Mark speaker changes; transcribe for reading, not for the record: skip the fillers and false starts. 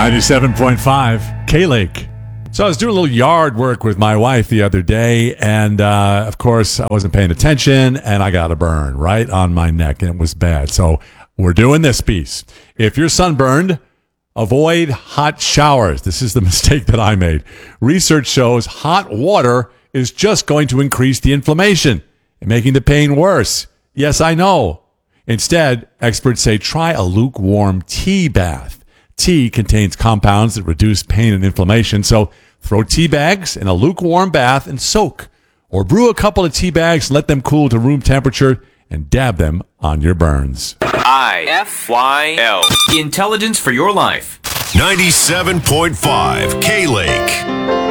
Speaker 1: 97.5 K-Lake. So I was doing a little yard work with my wife the other day, and of course I wasn't paying attention, and I got a burn right on my neck, and it was bad. So we're doing this piece. If you're sunburned, avoid hot showers. This is the mistake that I made. Research shows hot water is just going to increase the inflammation and making the pain worse. Yes, I know. Instead, experts say try a lukewarm tea bath. Tea contains compounds that reduce pain and inflammation, so throw tea bags in a lukewarm bath and soak. Or brew a couple of tea bags, let them cool to room temperature, and dab them on your burns.
Speaker 2: IFYL. Intelligence for your life.
Speaker 3: 97.5 K-Lake.